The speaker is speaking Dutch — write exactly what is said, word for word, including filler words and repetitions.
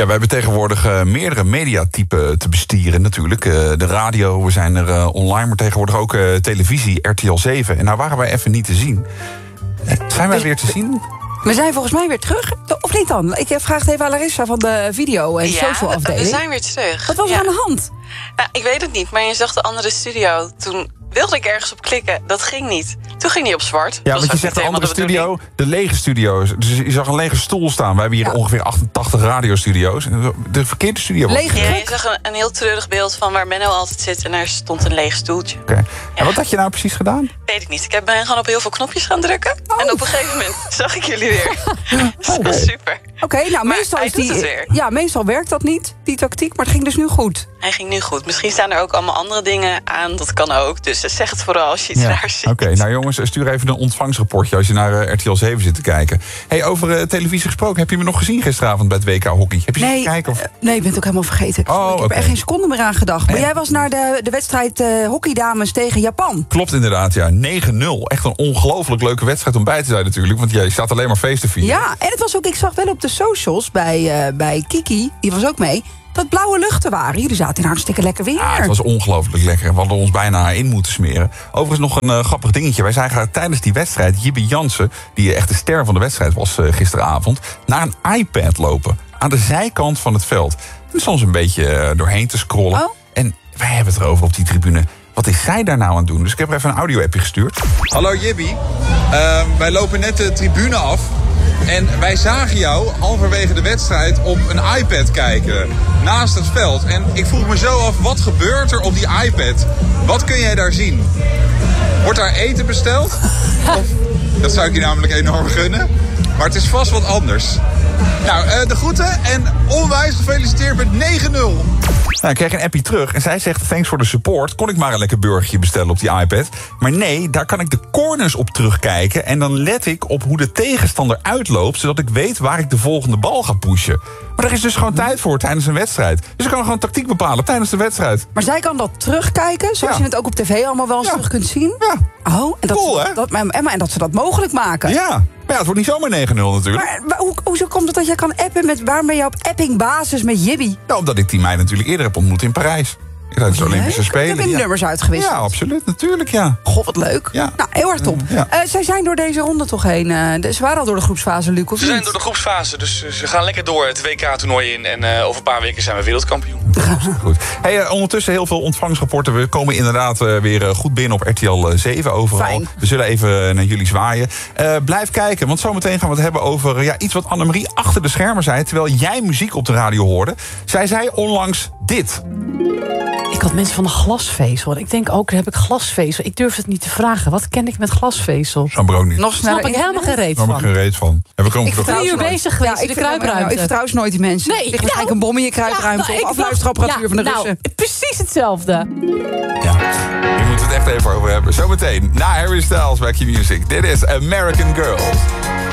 Ja, wij hebben tegenwoordig uh, meerdere mediatypen te bestieren natuurlijk. Uh, de radio, we zijn er uh, online, maar tegenwoordig ook uh, televisie, R T L zeven. En nou waren wij even niet te zien. Uh, zijn wij weer te zien? We zijn volgens mij weer terug, of niet dan? Ik vraag het even aan Larissa van de video- en ja, social afdeling. we zijn weer terug. Wat was er ja. aan de hand? Nou, ik weet het niet, maar je zag de andere studio. Toen wilde ik ergens op klikken, dat ging niet. Toen ging die op zwart. Ja, want je zegt de andere studio, de lege studio's. Dus je zag een lege stoel staan. We hebben hier ja. ongeveer achtentachtig radiostudio's. De verkeerde studio was. Lege ja, je zag een, een heel treurig beeld van waar Menno altijd zit. En daar stond een leeg stoeltje. Oké. Okay. Ja. En wat had je nou precies gedaan? Weet ik niet. Ik heb ben gewoon op heel veel knopjes gaan drukken. Oh. En op een gegeven moment zag ik jullie weer. Dat okay. is super. Oké, okay, nou maar meestal hij is die. Doet het weer. Ja, meestal werkt dat niet, die tactiek, maar het ging dus nu goed. Hij ging nu goed. Misschien staan er ook allemaal andere dingen aan. Dat kan ook. Dus zeg het vooral als je iets ja. raars ziet. Oké, okay, nou jongens, stuur even een ontvangstrapportje als je naar uh, R T L zeven zit te kijken. Hey, over uh, televisie gesproken, heb je me nog gezien gisteravond bij het W K hockey? Heb je nee, zitten kijken? Of? Uh, nee, ik ben het ook helemaal vergeten. Oh, ik heb okay. er echt geen seconde meer aan gedacht. Maar nee. jij was naar de, de wedstrijd uh, hockeydames tegen Japan. Klopt inderdaad, ja. negen nul. Echt een ongelooflijk leuke wedstrijd om bij te zijn natuurlijk. Want jij staat alleen maar feest te vieren. Ja, en het was ook, ik zag wel op de socials bij, uh, bij Kiki, die was ook mee, dat blauwe luchten waren. Jullie zaten in hartstikke lekker weer. Ja, het was ongelooflijk lekker. We hadden ons bijna in moeten smeren. Overigens nog een uh, grappig dingetje. Wij zagen tijdens die wedstrijd Jibbe Jansen, die echt de ster van de wedstrijd was uh, gisteravond, naar een iPad lopen. Aan de zijkant van het veld. En soms een beetje uh, doorheen te scrollen. Oh. En wij hebben het erover op die tribune. Wat is zij daar nou aan het doen? Dus ik heb er even een audio-appje gestuurd. Hallo Jibby. Uh, wij lopen net de tribune af. En wij zagen jou halverwege de wedstrijd op een iPad kijken. Naast het veld. En ik vroeg me zo af, wat gebeurt er op die iPad? Wat kun jij daar zien? Wordt daar eten besteld? Of, dat zou ik je namelijk enorm gunnen. Maar het is vast wat anders. Nou, uh, de groeten en onwijs gefeliciteerd met negen nul. Nou, ik kreeg een appie terug en zij zegt, thanks voor de support. Kon ik maar een lekker burgertje bestellen op die iPad? Maar nee, daar kan ik de corners op terugkijken. En dan let ik op hoe de tegenstander uitloopt, zodat ik weet waar ik de volgende bal ga pushen. Maar er is dus gewoon tijd voor tijdens een wedstrijd. Dus ik kan gewoon tactiek bepalen tijdens de wedstrijd. Maar zij kan dat terugkijken, zoals ja. je het ook op tv allemaal wel eens ja. terug kunt zien? Ja. Oh, en dat, cool, ze, hè? Dat, Emma, en dat ze dat mogelijk maken. Ja, maar ja, het wordt niet zomaar negen nul natuurlijk. Maar, maar hoe, hoezo komt het dat jij kan appen met, waar ben je op appingbasis met Jibby? Ja, omdat ik die meid natuurlijk eerder heb ontmoet in Parijs. Tijdens de Olympische Spelen. Heb je ja. nummers uitgewisseld? Ja, absoluut. Natuurlijk, ja. God, wat leuk. Ja. Nou, heel erg top. Ja. Uh, zij zijn door deze ronde toch heen. Uh, ze waren al door de groepsfase, Luc, of Ze niet? zijn door de groepsfase, dus ze gaan lekker door het W K-toernooi in. En uh, over een paar weken zijn we wereldkampioen. Goed. Hey, uh, ondertussen heel veel ontvangstrapporten. We komen inderdaad uh, weer uh, goed binnen op R T L zeven overal. Fijn. We zullen even naar jullie zwaaien. Uh, blijf kijken, want zometeen gaan we het hebben over uh, ja, iets wat Annemarie achter de schermen zei, terwijl jij muziek op de radio hoorde. Zij zei onlangs dit. Ik had mensen van de glasvezel. Ik denk ook, heb ik glasvezel? Ik durf het niet te vragen. Wat ken ik met glasvezel? Snap ik ook niet. Nog sneller. Snap ik helemaal geen reet Snap ik van. geen reet van. Heb ik Ik ben drie uur bezig geweest in de kruipruimte. Ik vertrouw eens nooit die mensen. Nee, er ligt nou, waarschijnlijk een bom in je kruipruimte. Ja, of nou, afluisterapparatuur ja, van de nou, Russen. Precies hetzelfde. Ja, hier moeten we het echt even over hebben. Zometeen na Harry Styles bij Q Music. Dit is American Girls.